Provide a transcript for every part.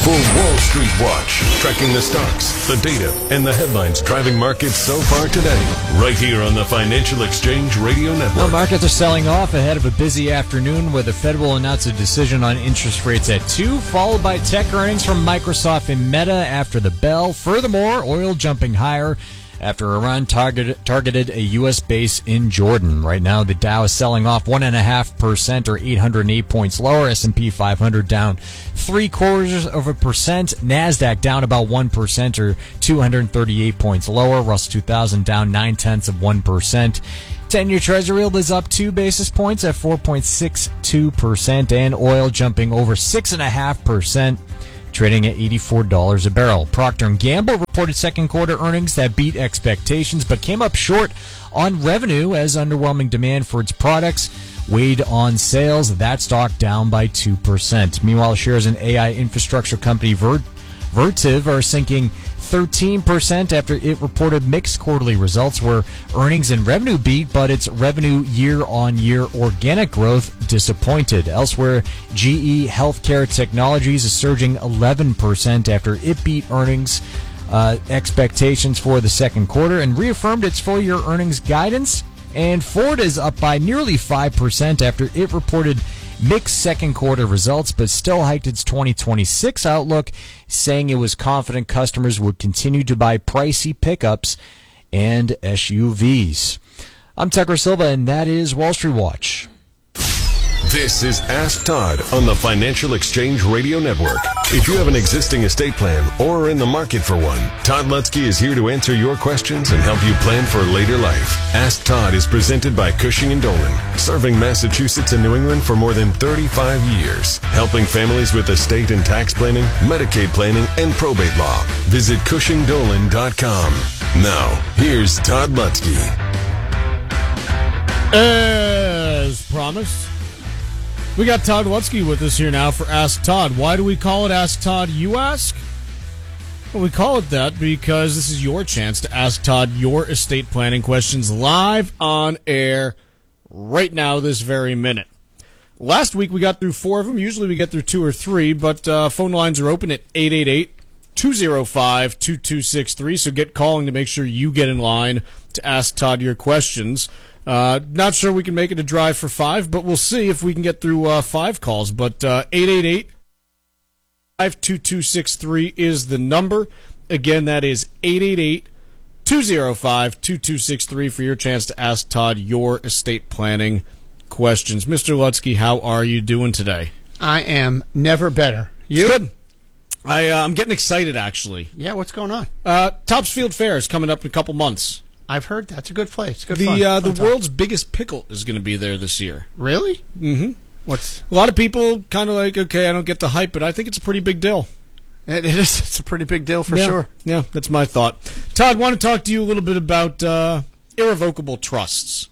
for Wall Street Watch, tracking the stocks, the data, and the headlines driving markets so far today, right here on the Financial Exchange Radio Network. Well, markets are selling off ahead of a busy afternoon where the Fed will announce a decision on interest rates at 2, followed by tech earnings from Microsoft and Meta after the bell. Furthermore, oil jumping higher after Iran targeted a U.S. base in Jordan. Right now, the Dow is selling off 1.5% or 808 points lower. S&P 500 down 0.75%. NASDAQ down about 1% or 238 points lower. Russell 2000 down 0.9%. 10-year Treasury yield is up 2 basis points at 4.62%. And oil jumping over 6.5%. Trading at $84 a barrel. Procter & Gamble reported second quarter earnings that beat expectations but came up short on revenue as underwhelming demand for its products weighed on sales. That stock down by 2%. Meanwhile, shares in AI infrastructure company Vertiv are sinking 13% after it reported mixed quarterly results where earnings and revenue beat, but its revenue year-on-year organic growth disappointed. Elsewhere, GE Healthcare Technologies is surging 11% after it beat earnings expectations for the second quarter and reaffirmed its full-year earnings guidance. And Ford is up by nearly 5% after it reported mixed second quarter results, but still hiked its 2026 outlook, saying it was confident customers would continue to buy pricey pickups and SUVs. I'm Tucker Silva, and that is Wall Street Watch. This is Ask Todd on the Financial Exchange Radio Network. If you have an existing estate plan or are in the market for one, Todd Lutzke is here to answer your questions and help you plan for later life. Ask Todd is presented by Cushing & Dolan, serving Massachusetts and New England for more than 35 years, helping families with estate and tax planning, Medicaid planning, and probate law. Visit CushingDolan.com. Now, here's Todd Lutzke. As promised, we got Todd Lutzke with us here now for Ask Todd. Why do we call it Ask Todd, you ask? Well, we call it that because this is your chance to ask Todd your estate planning questions live on air right now, this very minute. Last week we got through 4 of them. Usually we get through 2 or 3, but phone lines are open at 888-205-2263, so get calling to make sure you get in line to ask Todd your questions. Not sure we can make it a drive for 5, but we'll see if we can get through 5 calls. But 888-52263 is the number. Again, that is 888-205-2263 for your chance to ask Todd your estate planning questions. Mr. Lutzke, how are you doing today? I am never better. You? Good. I'm getting excited, actually. Yeah, what's going on? Topsfield Fair is coming up in a couple months. I've heard that's a good place. Good the world's biggest pickle is going to be there this year. Really? Mm-hmm. What's a lot of people kind of like, okay, I don't get the hype, but I think it's a pretty big deal. It is. It's a pretty big deal for sure. Yeah, that's my thought. Todd, want to talk to you a little bit about irrevocable trusts.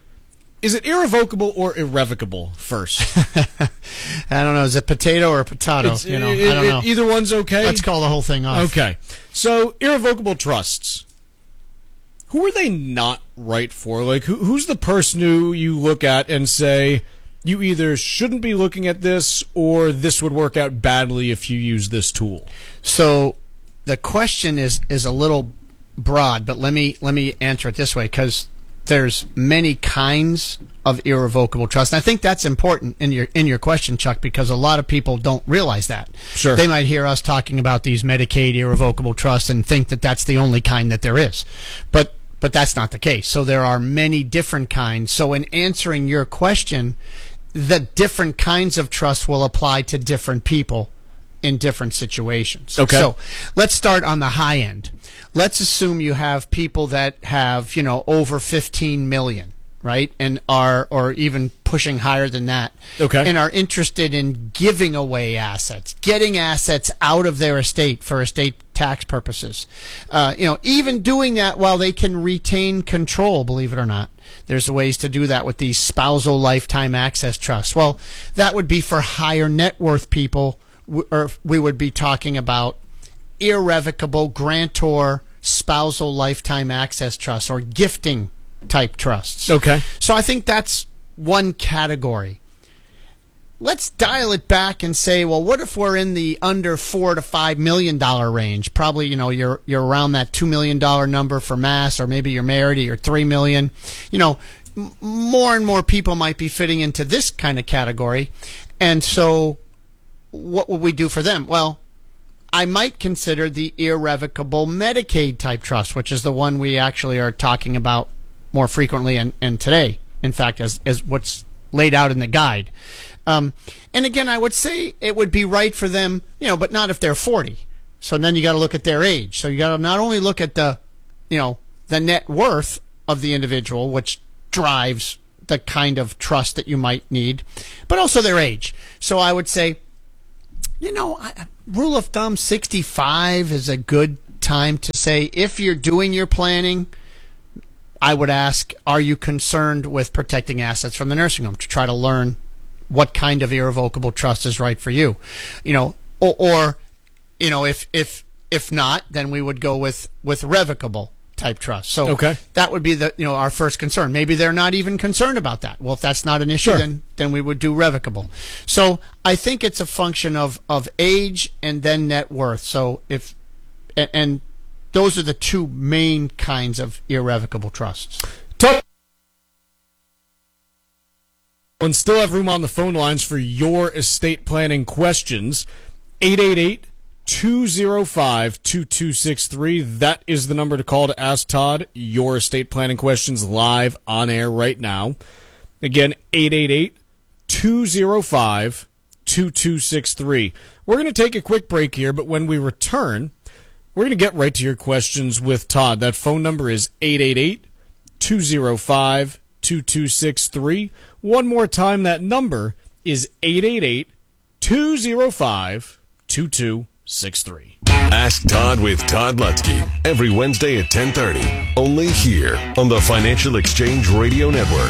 Is it irrevocable or irrevocable first? I don't know. Is it potato or potato? I don't know. Either one's okay. Let's call the whole thing off. Okay. So irrevocable trusts. Who are they not right for? Like, who's the person who you look at and say, you either shouldn't be looking at this or this would work out badly if you use this tool? So the question is a little broad, but let me answer it this way, because there's many kinds of irrevocable trust. And I think that's important in your question, Chuck, because a lot of people don't realize that. Sure. They might hear us talking about these Medicaid irrevocable trusts and think that that's the only kind that there is. But that's not the case. So there are many different kinds. So in answering your question, the different kinds of trusts will apply to different people in different situations. Okay. So let's start on the high end. Let's assume you have people that have, over 15 million, right? And or even pushing higher than that. Okay. And are interested in giving away assets, getting assets out of their estate for estate tax purposes. Even doing that while they can retain control, believe it or not. There's ways to do that with these spousal lifetime access trusts. Well, that would be for higher net worth people, or we would be talking about irrevocable grantor spousal lifetime access trusts or gifting type trusts. Okay. So I think that's one category. let's dial it back and say, well, what if we're in the under $4 to $5 million range? Probably, you're around that $2 million number for mass, or maybe you're married or you're $3 million. More and more people might be fitting into this kind of category. And so what would we do for them? Well, I might consider the irrevocable Medicaid type trust, which is the one we actually are talking about more frequently and today, in fact, as what's laid out in the guide. And again, I would say it would be right for them, but not if they're 40. So then you got to look at their age. So you got to not only look at the net worth of the individual, which drives the kind of trust that you might need, but also their age. So I would say, rule of thumb, 65 is a good time to say, if you're doing your planning, I would ask, are you concerned with protecting assets from the nursing home, to try to learn what kind of irrevocable trust is right for you, or if not, then we would go with revocable type trust. So that would be our first concern. Maybe they're not even concerned about that. Well, if that's not an issue, then we would do revocable. So I think it's a function of age and then net worth. So and those are the two main kinds of irrevocable trusts. And still have room on the phone lines for your estate planning questions. 888-205-2263. That is the number to call to ask Todd your estate planning questions live on air right now. Again, 888-205-2263. We're going to take a quick break here, but when we return, we're going to get right to your questions with Todd. That phone number is 888-205-2263. One more time, that number is 888-205-2263. Ask Todd with Todd Lutzke every Wednesday at 10:30. Only here on the Financial Exchange Radio Network.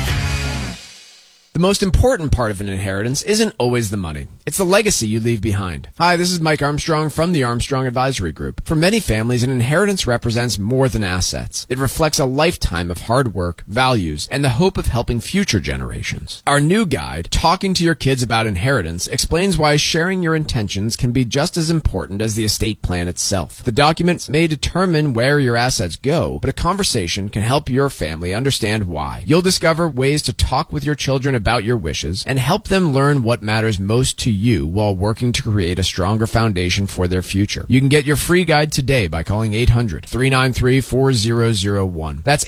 The most important part of an inheritance isn't always the money. It's the legacy you leave behind. Hi, this is Mike Armstrong from the Armstrong Advisory Group. For many families, an inheritance represents more than assets. It reflects a lifetime of hard work, values, and the hope of helping future generations. Our new guide, Talking to Your Kids About Inheritance, explains why sharing your intentions can be just as important as the estate plan itself. The documents may determine where your assets go, but a conversation can help your family understand why. You'll discover ways to talk with your children about your wishes and help them learn what matters most to you while working to create a stronger foundation for their future. You can get your free guide today by calling 800-393-4001. That's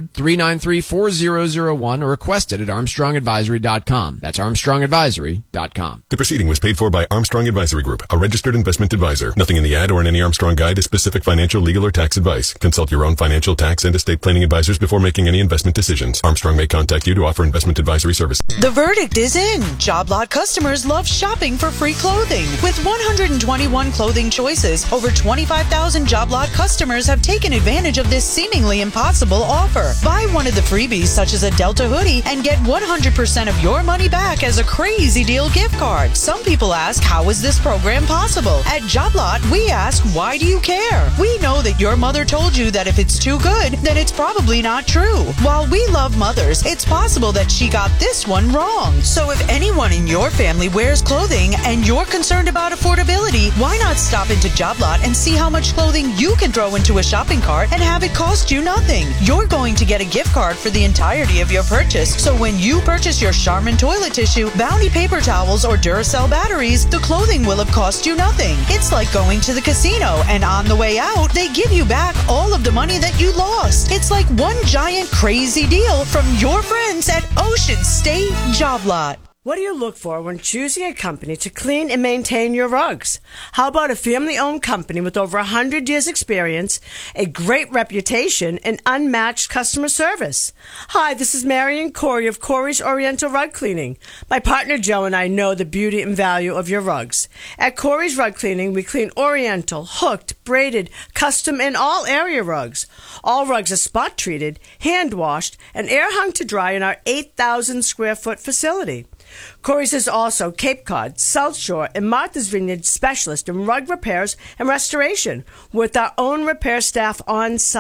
800-393-4001, or request it at ArmstrongAdvisory.com. That's ArmstrongAdvisory.com. The proceeding was paid for by Armstrong Advisory Group, a registered investment advisor. Nothing in the ad or in any Armstrong guide is specific financial, legal, or tax advice. Consult your own financial, tax, and estate planning advisors before making any investment decisions. Armstrong may contact you to offer investment advisory service. The verdict is in. Job Lot customers love shopping for free clothing. With 121 clothing choices, over 25,000 Job Lot customers have taken advantage of this seemingly impossible offer. Buy one of the freebies, such as a Delta hoodie, and get 100% of your money back as a crazy deal gift card. Some people ask, how is this program possible? At Job Lot, we ask, why do you care? We know that your mother told you that if it's too good, then it's probably not true. While we love mothers, it's possible that she got this one wrong. So if anyone in your family wears clothing and you're concerned about affordability, why not stop into Job Lot and see how much clothing you can throw into a shopping cart and have it cost you nothing? You're going to get a gift card for the entirety of your purchase. So when you purchase your Charmin toilet tissue, Bounty paper towels, or Duracell batteries, the clothing will have cost you nothing. It's like going to the casino, and on the way out, they give you back all of the money that you lost. It's like one giant crazy deal from your friends at Ocean State Job Lot. What do you look for when choosing a company to clean and maintain your rugs? How about a family-owned company with over 100 years experience, a great reputation, and unmatched customer service? Hi, this is Marion Corey of Corey's Oriental Rug Cleaning. My partner Joe and I know the beauty and value of your rugs. At Corey's Rug Cleaning, we clean Oriental, hooked, braided, custom, and all area rugs. All rugs are spot-treated, hand-washed, and air-hung to dry in our 8,000-square-foot facility. Corey's is also Cape Cod, South Shore, and Martha's Vineyard specialist in rug repairs and restoration with our own repair staff on site.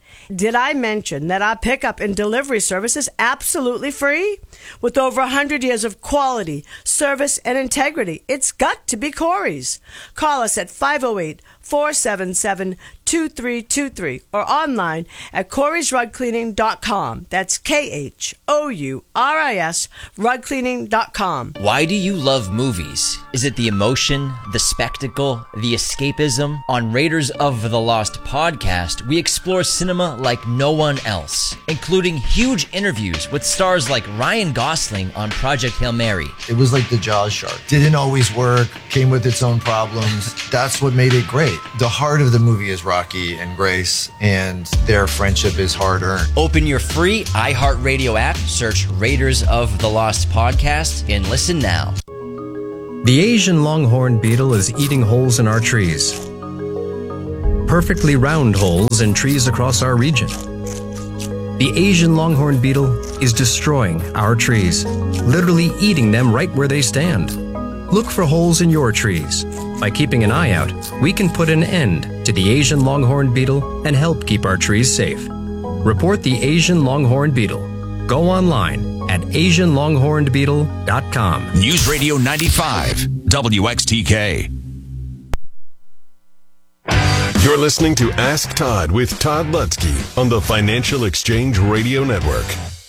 Did I mention that our pickup and delivery service is absolutely free? With over 100 years of quality, service, and integrity, it's got to be Corey's. Call us at 508-477-2323 or online at Corey'sRugCleaning.com. That's KHOURIS rugcleaning.com. Why do you love movies? Is it the emotion, the spectacle, the escapism? On Raiders of the Lost podcast, we explore cinema like no one else, including huge interviews with stars like Ryan Gosling on Project Hail Mary. It was like the Jaws shark. Didn't always work, came with its own problems. That's what made it great. The heart of the movie is Rocky and Grace, and their friendship is hard-earned. Open your free iHeartRadio app, search Raiders of the Lost podcast, and listen now. The Asian longhorn beetle is eating holes in our trees. Perfectly round holes in trees across our region. The Asian longhorn beetle is destroying our trees, literally eating them right where they stand. Look for holes in your trees. By keeping an eye out, we can put an end to the Asian longhorn beetle and help keep our trees safe. Report the Asian longhorn beetle. Go online at AsianLonghornedBeetle.com. News Radio 95, WXTK. You're listening to Ask Todd with Todd Lutzke on the Financial Exchange Radio Network.